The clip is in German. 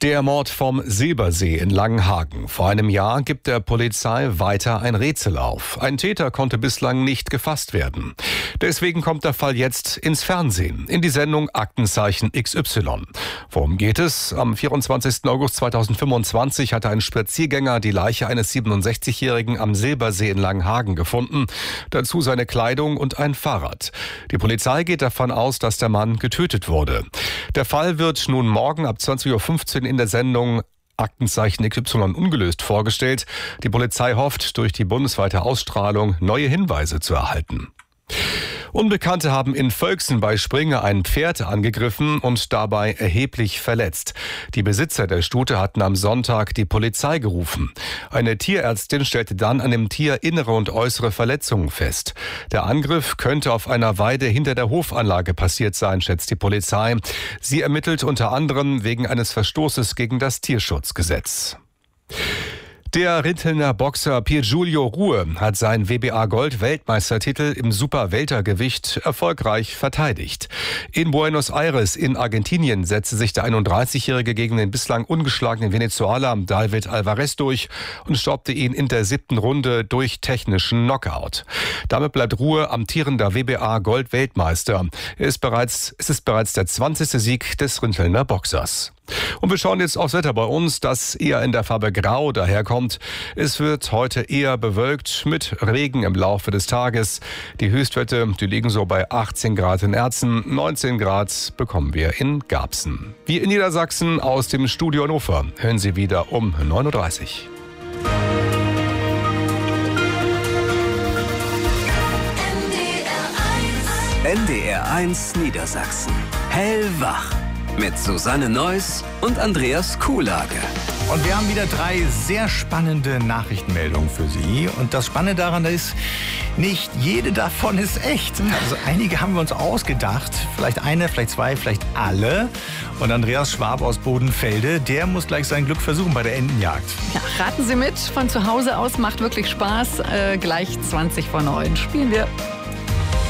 Der Mord vom Silbersee in Langenhagen. Vor einem Jahr gibt der Polizei weiter ein Rätsel auf. Ein Täter konnte bislang nicht gefasst werden. Deswegen kommt der Fall jetzt ins Fernsehen, in die Sendung Aktenzeichen XY. Worum geht es? Am 24. August 2025 hatte ein Spaziergänger die Leiche eines 67-Jährigen am Silbersee in Langenhagen gefunden. Dazu seine Kleidung und ein Fahrrad. Die Polizei geht davon aus, dass der Mann getötet wurde. Der Fall wird nun morgen ab 20.15 Uhr in der Sendung Aktenzeichen XY ungelöst vorgestellt. Die Polizei hofft, durch die bundesweite Ausstrahlung neue Hinweise zu erhalten. Unbekannte haben in Völksen bei Springe ein Pferd angegriffen und dabei erheblich verletzt. Die Besitzer der Stute hatten am Sonntag die Polizei gerufen. Eine Tierärztin stellte dann an dem Tier innere und äußere Verletzungen fest. Der Angriff könnte auf einer Weide hinter der Hofanlage passiert sein, schätzt die Polizei. Sie ermittelt unter anderem wegen eines Verstoßes gegen das Tierschutzgesetz. Der Rintelner Boxer Piergiulio Rue hat seinen WBA-Gold-Weltmeistertitel im Super-Weltergewicht erfolgreich verteidigt. In Buenos Aires in Argentinien setzte sich der 31-Jährige gegen den bislang ungeschlagenen Venezueler David Alvarez durch und stoppte ihn in der 7. Runde durch technischen Knockout. Damit bleibt Rue amtierender WBA-Gold-Weltmeister. Es ist bereits der 20. Sieg des Rintelner Boxers. Und wir schauen jetzt aufs Wetter bei uns, das eher in der Farbe Grau daherkommt. Es wird heute eher bewölkt mit Regen im Laufe des Tages. Die Höchstwerte, die liegen so bei 18 Grad in Erzen, 19 Grad bekommen wir in Garbsen. Wir in Niedersachsen aus dem Studio Hannover hören Sie wieder um 9.30 Uhr. NDR1 Niedersachsen. Hellwach. Mit Susanne Neuss und Andreas Kuhlage. Und wir haben wieder 3 sehr spannende Nachrichtenmeldungen für Sie. Und das Spannende daran ist, nicht jede davon ist echt. Also einige haben wir uns ausgedacht. Vielleicht eine, vielleicht 2, vielleicht alle. Und Andreas Schwab aus Bodenfelde, der muss gleich sein Glück versuchen bei der Entenjagd. Ja, raten Sie mit, von zu Hause aus, macht wirklich Spaß. Gleich 20 vor 9 spielen wir.